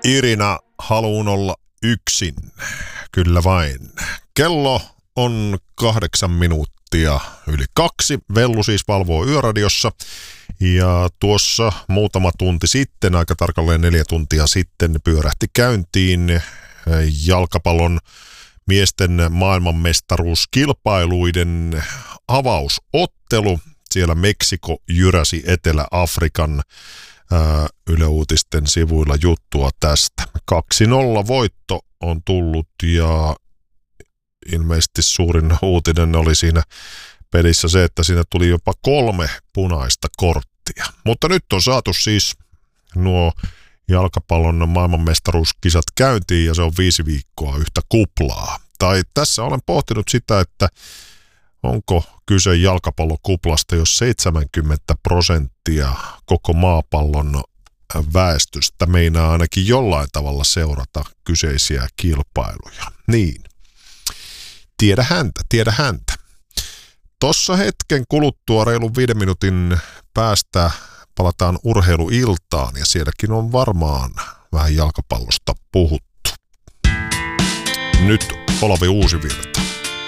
Irina, haluun olla yksin. Kyllä vain. Kello on 8 minuuttia yli 2. Vellu siis valvoo Yöradiossa. Ja tuossa muutama tunti sitten, aika tarkalleen 4 tuntia sitten, pyörähti käyntiin jalkapallon miesten maailmanmestaruuskilpailuiden avausottelu. Siellä Meksiko jyräsi Etelä-Afrikan. Yle Uutisten sivuilla juttua tästä. 2-0 voitto on tullut ja ilmeisesti suurin uutinen oli siinä pelissä se, että siinä tuli jopa 3 punaista korttia. Mutta nyt on saatu siis nuo jalkapallon maailmanmestaruuskisat käyntiin ja se on 5 viikkoa yhtä kuplaa. Tai tässä olen pohtinut sitä, että onko kyse jalkapallokuplasta, jos 70% koko maapallon väestöstä meinaa ainakin jollain tavalla seurata kyseisiä kilpailuja. Niin, tiedä häntä. Tossa hetken kuluttua reilun 5 minuutin päästä palataan urheiluiltaan ja sielläkin on varmaan vähän jalkapallosta puhuttu. Nyt Olavi Uusivirta.